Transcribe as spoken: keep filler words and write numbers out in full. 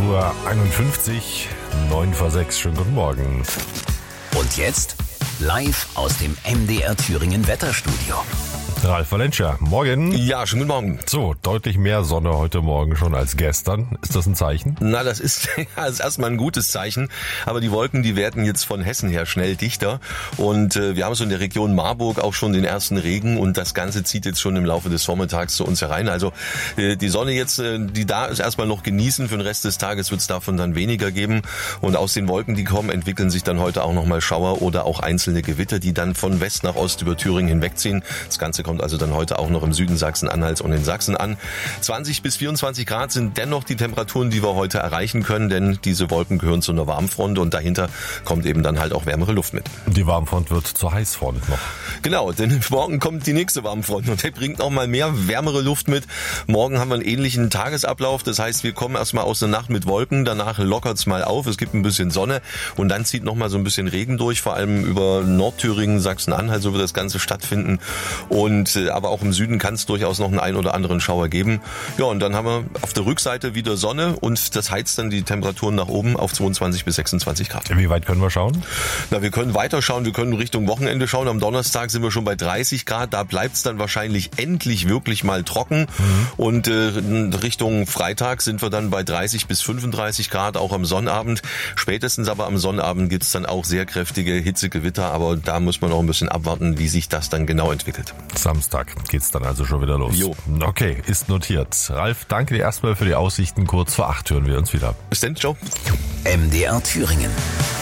Uhr einundfünfzig, neun vor sechs. Schönen guten Morgen. Und jetzt live aus dem M D R Thüringen Wetterstudio. Ralf Valencia, morgen. Ja, schönen guten Morgen. So, deutlich mehr Sonne heute Morgen schon als gestern. Ist das ein Zeichen? Na, das ist, das ist erstmal ein gutes Zeichen. Aber die Wolken, die werden jetzt von Hessen her schnell dichter. Und äh, wir haben so in der Region Marburg auch schon den ersten Regen. Und das Ganze zieht jetzt schon im Laufe des Vormittags zu uns herein. Also äh, die Sonne jetzt, äh, die da ist, erstmal noch genießen. Für den Rest des Tages wird es davon dann weniger geben. Und aus den Wolken, die kommen, entwickeln sich dann heute auch nochmal Schauer oder auch einzelne Gewitter, die dann von West nach Ost über Thüringen hinwegziehen. Das Ganze kommt also dann heute auch noch im Süden Sachsen-Anhalts und in Sachsen an. zwanzig bis vierundzwanzig Grad sind dennoch die Temperaturen, die wir heute erreichen können, denn diese Wolken gehören zu einer Warmfront und dahinter kommt eben dann halt auch wärmere Luft mit. Die Warmfront wird zur Heißfront noch. Genau, denn morgen kommt die nächste Warmfront und der bringt noch mal mehr wärmere Luft mit. Morgen haben wir einen ähnlichen Tagesablauf, das heißt, wir kommen erstmal aus der Nacht mit Wolken, danach lockert es mal auf, es gibt ein bisschen Sonne und dann zieht noch mal so ein bisschen Regen durch, vor allem über Nordthüringen, Sachsen-Anhalt, so wird das Ganze stattfinden und äh, aber auch im Süden kann es durchaus noch einen ein oder anderen Schauer geben. Ja, und dann haben wir auf der Rückseite wieder Sonne und das heizt dann die Temperaturen nach oben auf zweiundzwanzig bis sechsundzwanzig Grad. Wie weit können wir schauen? Na, wir können weiter schauen, wir können Richtung Wochenende schauen. Am Donnerstag sind wir schon bei dreißig Grad, da bleibt es dann wahrscheinlich endlich wirklich mal trocken. Mhm. Und äh, Richtung Freitag sind wir dann bei dreißig bis fünfunddreißig Grad, auch am Sonnabend. Spätestens aber am Sonnabend gibt es dann auch sehr kräftige Hitzegewitter, aber da muss man noch ein bisschen abwarten, wie sich das dann genau entwickelt. Samstag geht's dann also schon wieder los. Jo. Okay, ist notiert. Ralf, danke dir erstmal für die Aussichten. Kurz vor acht hören wir uns wieder. Bis dann, ciao. M D R Thüringen.